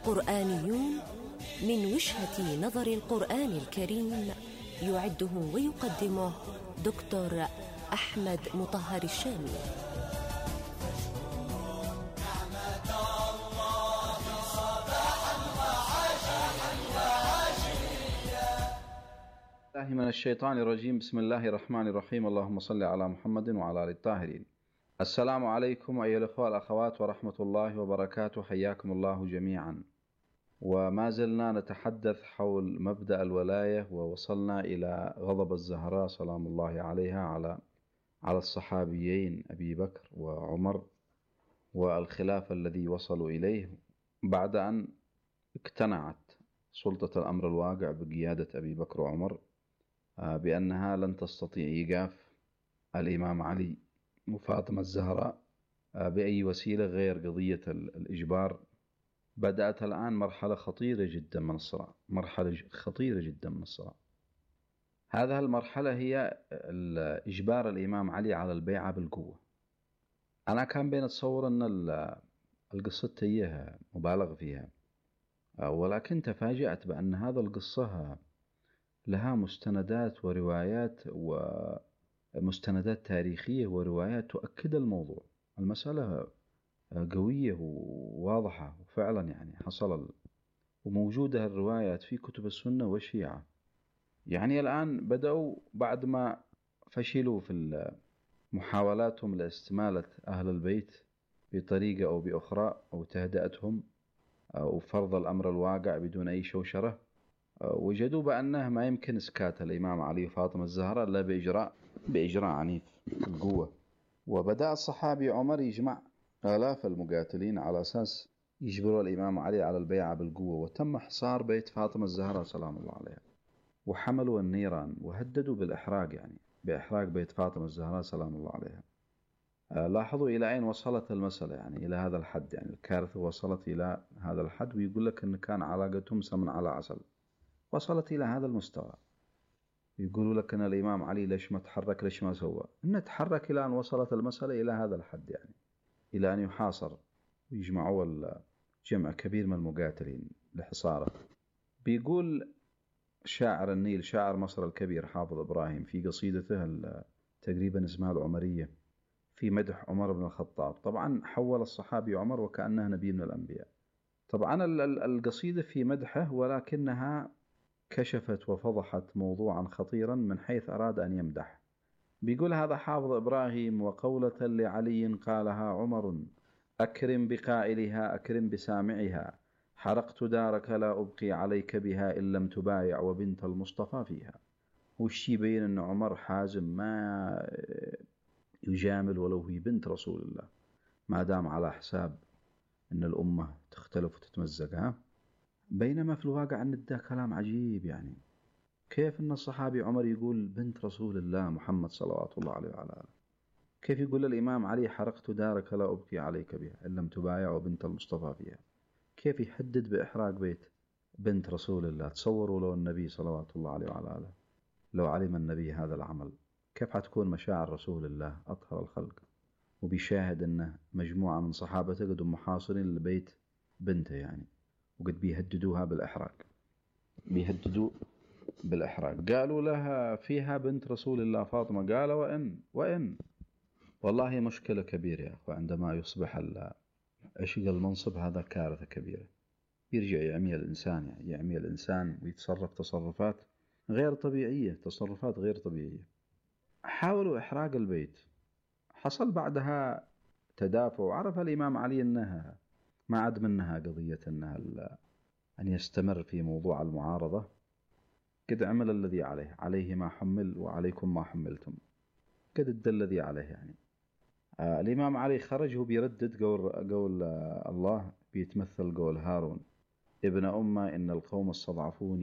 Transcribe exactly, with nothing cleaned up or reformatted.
قرآنيون من وجهة نظر القرآن الكريم، يعده ويقدمه دكتور أحمد مطهر الشامي. الله من الشيطان الرجيم. بسم الله الرحمن الرحيم. اللهم صل على محمد وعلى آل الطاهرين. السلام عليكم أيها الأخوة والأخوات ورحمة الله وبركاته، حياكم الله جميعا. وما زلنا نتحدث حول مبدأ الولاية، ووصلنا إلى غضب الزهراء سلام الله عليها على على الصحابيين أبي بكر وعمر، والخلاف الذي وصلوا إليه بعد أن اقتنعت سلطة الأمر الواقع بقيادة أبي بكر وعمر بأنها لن تستطيع إيقاف الإمام علي وفاطمة الزهراء بأي وسيلة غير قضية الإجبار. بدأت الآن مرحلة خطيرة جدا من الصراع، مرحلة خطيرة جدا من الصراع. هذه المرحلة هي إجبار الإمام علي على البيعة بالقوة. أنا كان بين أتصور أن القصة هي مبالغ فيها، ولكن تفاجأت بأن هذا القصة لها مستندات وروايات ومستندات تاريخية وروايات تؤكد الموضوع. المسألة قوية وواضحة وفعلا يعني حصل، وموجودة الروايات في كتب السنة والشيعة. يعني الآن بدأوا بعد ما فشلوا في محاولاتهم لاستمالة أهل البيت بطريقة أو بأخرى، أو تهدئتهم أو فرض الأمر الواقع بدون أي شوشرة، وجدوا بأنه ما يمكن إسكات الإمام علي وفاطمة الزهراء إلا بإجراء بإجراء عنيف بالقوة. وبدأ الصحابي عمر يجمع آلاف المقاتلين على أساس يجبروا الإمام علي على البيعة بالقوة، وتم حصار بيت فاطمة الزهراء سلام الله عليها، وحملوا النيران وهددوا بالإحراق، يعني بإحراق بيت فاطمة الزهراء سلام الله عليها. لاحظوا إلى أين وصلت المسألة، يعني إلى هذا الحد، يعني الكارثة وصلت إلى هذا الحد. ويقول لك أن كان علاقتهم سمن على عسل، وصلت إلى هذا المستوى. يقولوا لك أن الإمام علي ليش ما تحرك، ليش ما سوى، إنه تحرك إلى أن وصلت المسألة إلى هذا الحد، يعني إلى أن يحاصر ويجمعوا جمع كبير من المقاتلين لحصاره. بيقول شاعر النيل، شاعر مصر الكبير حافظ إبراهيم، في قصيدته تقريبا اسمها العمرية في مدح عمر بن الخطاب. طبعا حول الصحابي عمر وكأنه نبي من الأنبياء. طبعا القصيدة في مدحه، ولكنها كشفت وفضحت موضوعا خطيرا من حيث أراد أن يمدح. بيقول هذا حافظ إبراهيم: وقولة لعلي قالها عمر، أكرم بقائلها أكرم بسامعها، حرقت دارك لا أبقي عليك بها إن لم تبايع وبنت المصطفى فيها. وش يبين أن عمر حازم، ما يجامل ولو هي بنت رسول الله، ما دام على حساب أن الأمة تختلف وتتمزق. بينما في الواقع أن ده كلام عجيب. يعني كيف أن الصحابي عمر يقول بنت رسول الله محمد صلوات الله عليه وعلى آله؟ كيف يقول الإمام علي حرقت دارك لا أبقي عليك بها إن لم تبايع وبنت المصطفى فيها؟ كيف يحدد بإحراق بيت بنت رسول الله؟ تصوروا لو النبي صلوات الله عليه وعلى آله، لو علم النبي هذا العمل، كيف حتكون مشاعر رسول الله أطهر الخلق، وبيشاهد أنه مجموعة من صحابته قد محاصرين لبيت بنته، يعني وقد بيهددوها بالإحراق، بيهددوا بالإحراق. قالوا لها فيها بنت رسول الله فاطمة، قال وإن وإن والله مشكلة كبيرة يا أخوة. عندما يصبح عشق المنصب هذا كارثة كبيرة، يرجع يعمي الإنسان، يعني يعمي الإنسان ويتصرف تصرفات غير طبيعية، تصرفات غير طبيعية. حاولوا إحراق البيت، حصل بعدها تدافع، وعرف الإمام علي أنها ما عاد منها قضية أنها أن يستمر في موضوع المعارضة. قد عمل الذي عليه، عليه ما حمل وعليكم ما حملتم، قد ادى الذي عليه. يعني آه الإمام علي خرج وهو بيردد قول, قول آه الله، بيتمثل قول هارون: ابن أمة إن القوم استضعفوني